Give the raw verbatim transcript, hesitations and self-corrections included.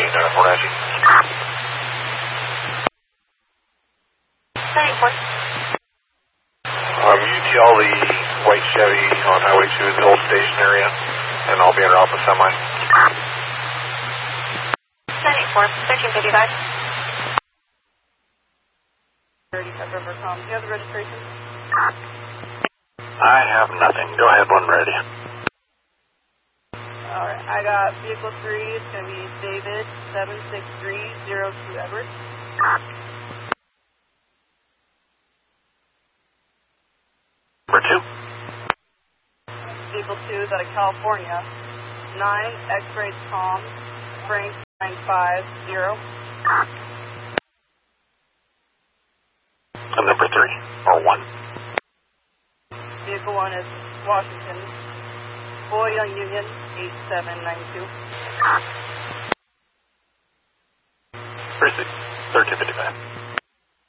uh, Morashi. thirty-four. Um, you T L the white Chevy on Highway two in the old station area, and I'll be en route with semi. ninety-four, thirteen fifty-five. thirty-five River Com. Do you have the registration? I have nothing. Go ahead when ready. Alright, I got vehicle three. It's going to be David seven six three zero two Edwards. Number two. Vehicle two is out of California. nine X-ray Tom Frank nine five zero. And number three, or one. Vehicle one is Washington. Boy Young Union eight seven nine two. Proceed. thirteen fifty-five.